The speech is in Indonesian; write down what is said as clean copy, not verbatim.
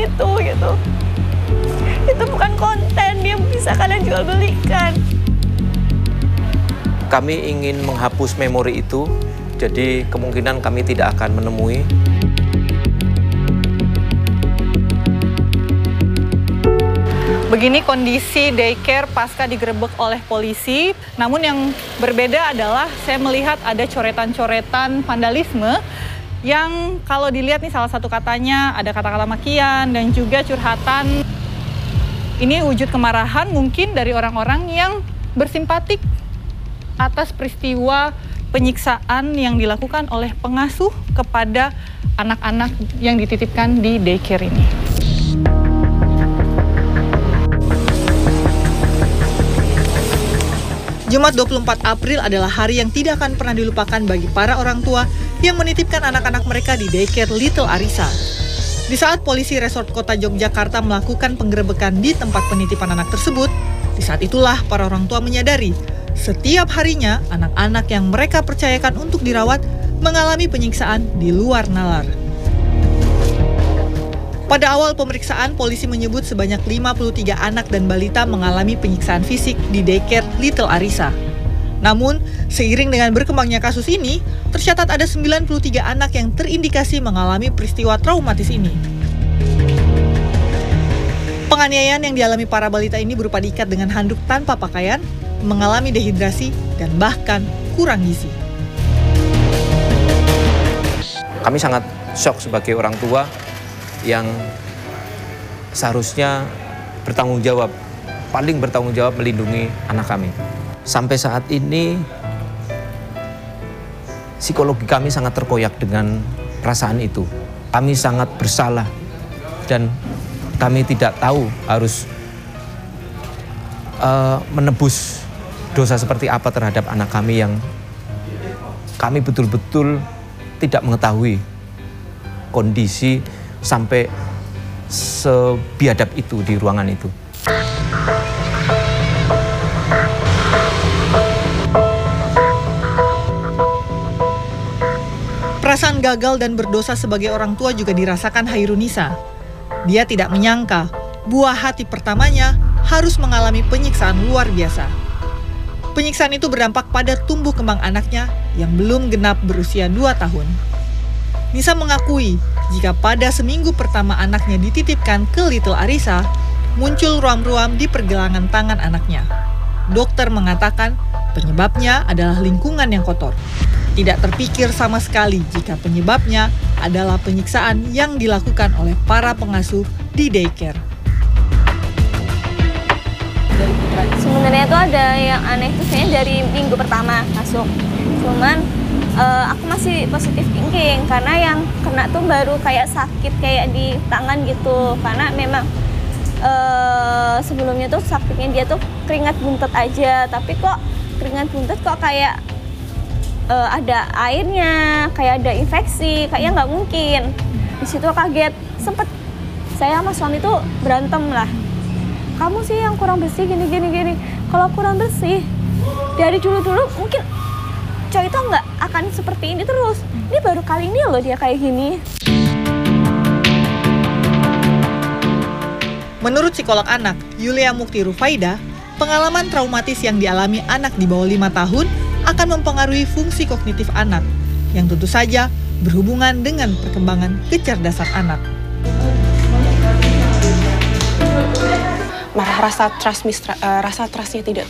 itu gitu. Itu bukan konten yang bisa kalian jual belikan. Kami ingin menghapus memori itu, jadi kemungkinan kami tidak akan menemui. Begini kondisi daycare pasca digerebek oleh polisi. Namun yang berbeda adalah saya melihat ada coretan-coretan vandalisme yang kalau dilihat nih salah satu katanya ada kata-kata makian dan juga curhatan. Ini wujud kemarahan mungkin dari orang-orang yang bersimpatik atas peristiwa penyiksaan yang dilakukan oleh pengasuh kepada anak-anak yang dititipkan di daycare ini. Jumat 24 April adalah hari yang tidak akan pernah dilupakan bagi para orang tua yang menitipkan anak-anak mereka di daycare Little Arisa. Di saat polisi Resort Kota Yogyakarta melakukan penggerebekan di tempat penitipan anak tersebut, di saat itulah para orang tua menyadari setiap harinya anak-anak yang mereka percayakan untuk dirawat mengalami penyiksaan di luar nalar. Pada awal pemeriksaan, polisi menyebut sebanyak 53 anak dan balita mengalami penyiksaan fisik di daycare Little Arisa. Namun, seiring dengan berkembangnya kasus ini, tercatat ada 93 anak yang terindikasi mengalami peristiwa traumatis ini. Penganiayaan yang dialami para balita ini berupa diikat dengan handuk tanpa pakaian, mengalami dehidrasi, dan bahkan kurang gizi. Kami sangat shock sebagai orang tua yang seharusnya bertanggung jawab, paling bertanggung jawab melindungi anak kami. Sampai saat ini, psikologi kami sangat terkoyak dengan perasaan itu. Kami sangat bersalah dan kami tidak tahu harus menebus dosa seperti apa terhadap anak kami yang kami betul-betul tidak mengetahui kondisi sampai sebiadab itu di ruangan itu. Perasaan gagal dan berdosa sebagai orang tua juga dirasakan Hairunisa. Dia tidak menyangka buah hati pertamanya harus mengalami penyiksaan luar biasa. Penyiksaan itu berdampak pada tumbuh kembang anaknya yang belum genap berusia 2 tahun. Nisa mengakui jika pada seminggu pertama anaknya dititipkan ke Little Arisa, muncul ruam-ruam di pergelangan tangan anaknya. Dokter mengatakan penyebabnya adalah lingkungan yang kotor. Tidak terpikir sama sekali jika penyebabnya adalah penyiksaan yang dilakukan oleh para pengasuh di daycare. Sebenarnya tuh ada yang aneh tuh sebenarnya dari minggu pertama masuk. Cuman aku masih positif thinking karena yang kena tuh baru kayak sakit kayak di tangan gitu. Karena memang sebelumnya tuh sakitnya dia tuh keringat buntet aja, tapi kok keringat buntet kok kayak ada airnya, kayak ada infeksi, kayaknya nggak mungkin. Di situ kaget, sempet saya sama suami tuh berantem lah. Kamu sih yang kurang bersih gini. Kalau kurang bersih dari dulu mungkin cowok itu nggak akan seperti ini terus. Ini baru kali ini loh dia kayak gini. Menurut psikolog anak Yulia Mukti Rufaida, pengalaman traumatis yang dialami anak di bawah 5 tahun akan mempengaruhi fungsi kognitif anak, yang tentu saja berhubungan dengan perkembangan kecerdasan anak. Rasa trustnya tidak